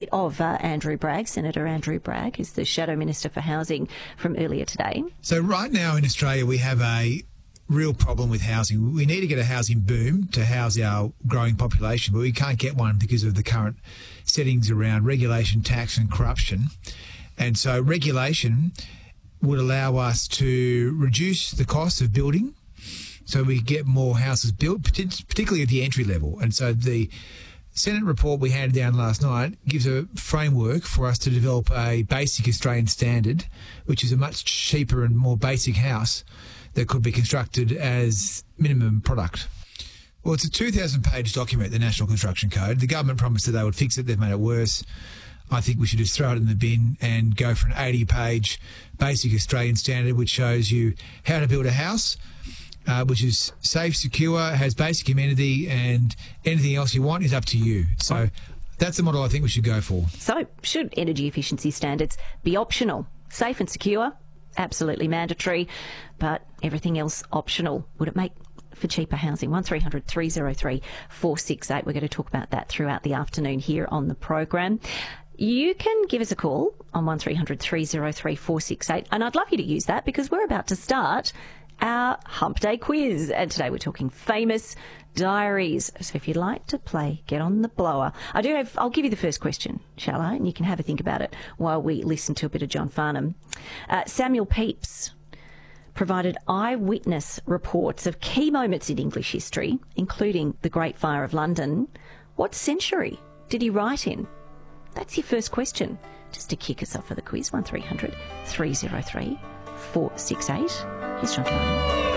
of Andrew Bragg, Senator Andrew Bragg, who's the Shadow Minister for Housing, from earlier today. So right now in Australia we have a real problem with housing. We need to get a housing boom to house our growing population, but we can't get one because of the current settings around regulation, tax and corruption. And so regulation would allow us to reduce the cost of building so we get more houses built, particularly at the entry level. And so the Senate report we handed down last night gives a framework for us to develop a basic Australian standard, which is a much cheaper and more basic house that could be constructed as minimum product. Well, it's a 2,000-page document, the National Construction Code. The government promised that they would fix it. They've made it worse. I think we should just throw it in the bin and go for an 80-page basic Australian standard which shows you how to build a house, which is safe, secure, has basic amenity, and anything else you want is up to you. So that's the model I think we should go for. So should energy efficiency standards be optional? Safe and secure, absolutely mandatory, but everything else optional. Would it make for cheaper housing? 1300 303 468. We're going to talk about that throughout the afternoon here on the program. You can give us a call on 1300 303 468, and I'd love you to use that because we're about to start our Hump Day quiz, and today we're talking famous diaries. So if you'd like to play, get on the blower. I'll give you the first question, shall I? And you can have a think about it while we listen to a bit of John Farnham. Samuel Pepys provided eyewitness reports of key moments in English history, including the Great Fire of London. What century did he write in? That's your first question. Just to kick us off for the quiz, 1300 303 468. Here's John Farnham.